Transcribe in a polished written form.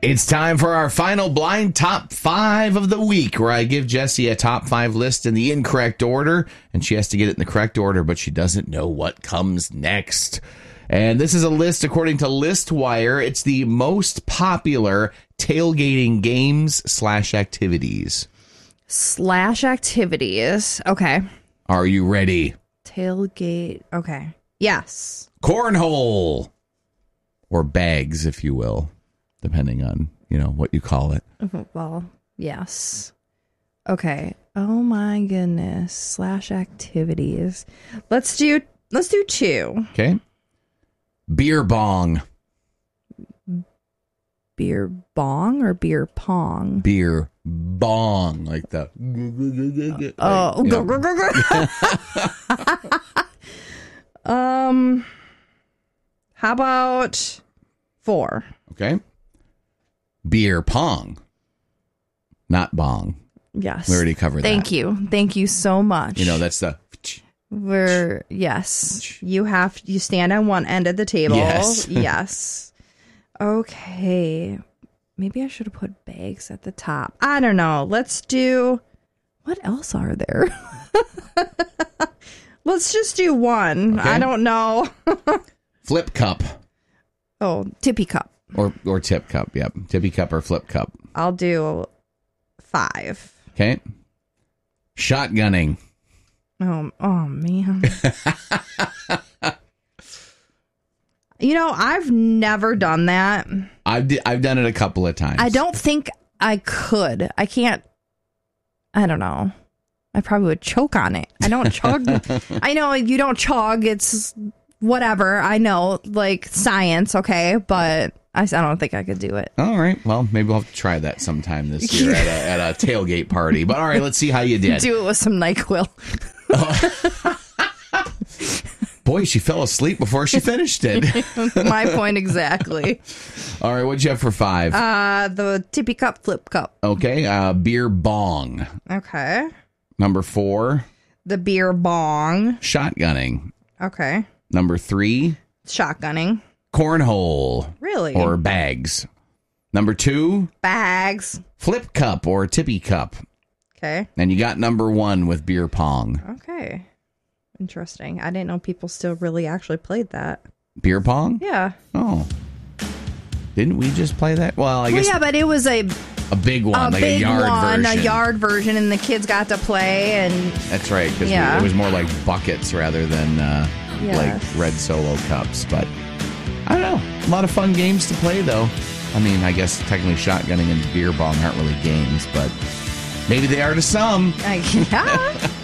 It's time for our final blind top 5 of the week, where I give Jessie a top 5 list in the incorrect order, and she has to get it in the correct order, but she doesn't know what comes next. And this is a list according to ListWire. It's the most popular tailgating games / activities. /activities. Okay. Are you ready? Tailgate. Okay. Yes. Cornhole. Or bags, if you will. Depending on, what you call it. Well, yes. Okay. Oh my goodness. /activities. Let's do 2. Okay. Beer bong. Beer bong or beer pong? Beer bong, like the. Oh. How about 4? Okay. Beer pong. Not bong. Yes. We already covered that. Thank you. Thank you so much. That's the. Yes. You stand on one end of the table. Yes. Yes. Okay. Maybe I should have put bags at the top. I don't know. Let's do. What else are there? Let's just do 1. Okay. I don't know. Flip cup. Oh, tippy cup. Or tip cup. Yep. Tippy cup or flip cup. I'll do 5. Okay. Shotgunning. Oh man. I've never done that. I've done it a couple of times. I don't think I could. I can't. I don't know. I probably would choke on it. I don't chug. I know you don't chug. It's whatever. I know, like science, okay? But I don't think I could do it. All right. Well, maybe we'll have to try that sometime this year at a tailgate party. But all right, let's see how you did. Do it with some NyQuil. Boy, she fell asleep before she finished it. My point exactly. All right, what'd you have for 5? The tippy cup, flip cup. Okay, beer bong. Okay. Number 4. The beer bong. Shotgunning. Okay. Number 3. Shotgunning. Cornhole. Really? Or bags. Number 2. Bags. Flip cup or tippy cup. Okay. And you got number 1 with beer pong. Okay. Interesting. I didn't know people still really actually played that. Beer pong? Yeah. Oh. Didn't we just play that? Well, I guess. Yeah, but it was a big one, like a yard version. A yard version, and the kids got to play. And that's right, because yeah. it was more like buckets rather than yes. like red Solo cups. But I don't know. A lot of fun games to play, though. I mean, I guess technically shotgunning and beer bong aren't really games, but maybe they are to some. Yeah.